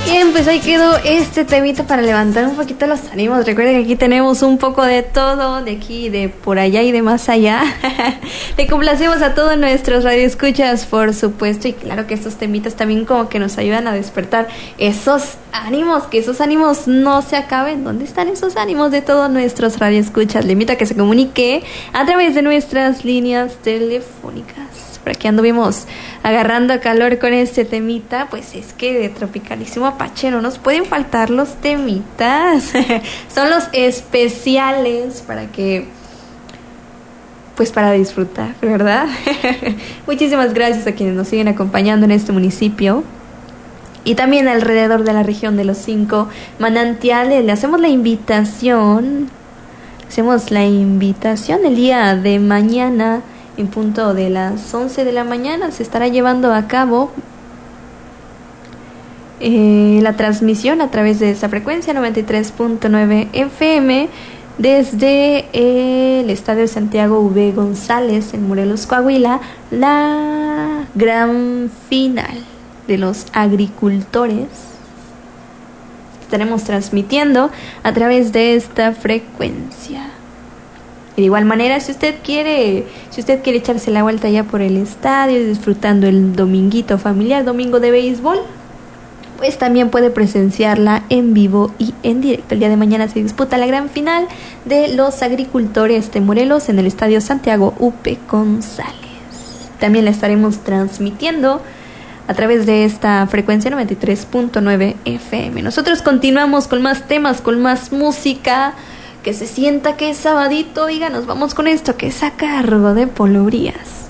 Bien, pues ahí quedó este temita para levantar un poquito los ánimos. Recuerden que aquí tenemos un poco de todo, de aquí, de por allá y de más allá. Le complacemos a todos nuestros radioescuchas, por supuesto, y claro que estos temitas también como que nos ayudan a despertar esos ánimos, que esos ánimos no se acaben. ¿Dónde están esos ánimos de todos nuestros radioescuchas? Le invito a que se comunique a través de nuestras líneas telefónicas. Por aquí anduvimos agarrando calor con este temita. Pues es que de Tropicalísimo Apache no nos pueden faltar los temitas. Son los especiales para que, pues para disfrutar, ¿verdad? Muchísimas gracias a quienes nos siguen acompañando en este municipio y también alrededor de la región de los 5 manantiales. Le hacemos la invitación el día de mañana. En punto de las 11 de la mañana se estará llevando a cabo la transmisión a través de esa frecuencia 93.9 FM desde el Estadio Santiago V. González en Morelos, Coahuila, la gran final de los agricultores. Estaremos transmitiendo a través de esta frecuencia. De igual manera, si usted quiere echarse la vuelta ya por el estadio, disfrutando el dominguito familiar, domingo de béisbol, pues también puede presenciarla en vivo y en directo. El día de mañana se disputa la gran final de los agricultores de Morelos en el Estadio Santiago V. González. También la estaremos transmitiendo a través de esta frecuencia 93.9 FM. Nosotros continuamos con más temas, con más música. Que se sienta que es sabadito, oiga, nos vamos con esto que es a cargo de Polo Brías.